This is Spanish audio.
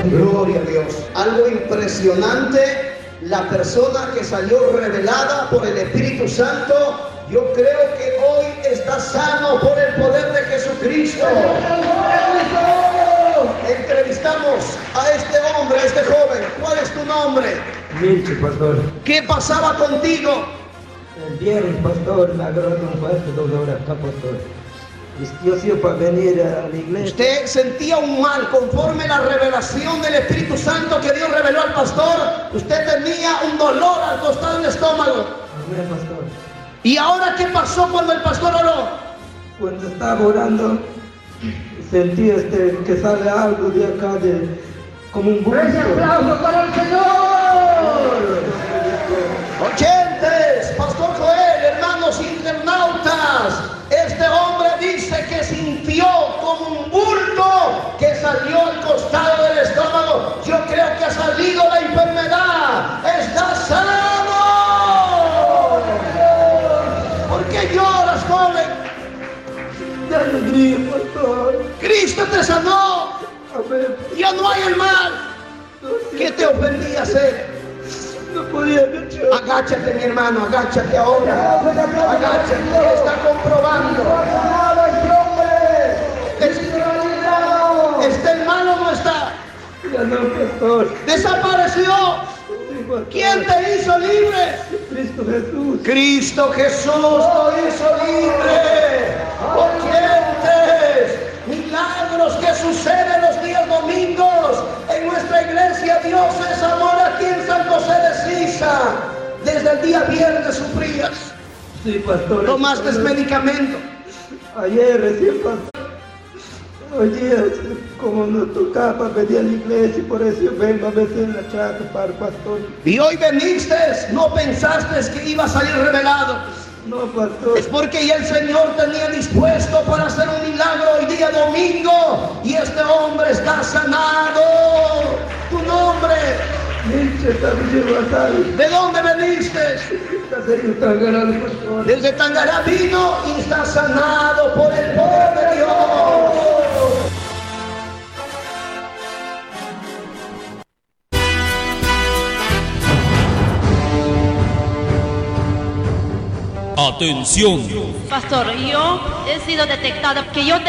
Gloria a Dios. Algo impresionante. La persona que salió revelada por el Espíritu Santo, yo creo que hoy está sano por el poder de Jesucristo. Entrevistamos a este hombre, a este joven. ¿Cuál es tu nombre? Milcho, pastor. ¿Qué pasaba contigo? El viernes, pastor, me agarró un fuerte dolor acá, pastor. Yo sí para venir a la iglesia. Usted sentía un mal conforme la revelación del Espíritu Santo que Dios reveló al pastor. Usted tenía un dolor al costado del estómago. Amén, pastor. ¿Y ahora qué pasó cuando el pastor oró? Cuando estaba orando, sentí que sale algo de acá, como un bulto. ¡Un aplauso para el Señor! Oyentes, Pastor Joel, hermanos internautas, este hombre dice que sintió como un bulto que salió al costado del estómago. Yo creo que ha salido la enfermedad. ¡Está sano! ¿Por qué lloras, joven? De alegría, pastor. Cristo te sanó. Amén. Ya no hay el mal. ¿Qué te ofendía hacer? No podía agachar. Agáchate, mi hermano, agáchate ahora. Agáchate, está comprobando. ¿Está el mal o no está? Ya no, pastor. Desapareció. Sí, pastor. ¿Quién te hizo libre? Cristo Jesús. Cristo Jesús te hizo libre. Oyentes, milagros que suceden los días domingos en nuestra iglesia. Dios es amor aquí en San José de Sisa. Desde el día viernes sufrías. Sí, pastor. Tomaste medicamento. Ayer recién pasó. Hoy día, como nos tocaba para venir a la iglesia, y por eso yo vengo a veces en la chata para el pastor. Y hoy veniste, no pensaste que iba a salir revelado. No, pastor. Es porque ya el Señor tenía dispuesto para hacer un milagro hoy día domingo. Y este hombre está sanado. Tu nombre. Milcho, también Guasal. ¿De dónde veniste? Desde Tangará, pastor. Desde Tangará vino y está sanado por el poder de Dios. Atención. Pastor, yo he sido detectada que yo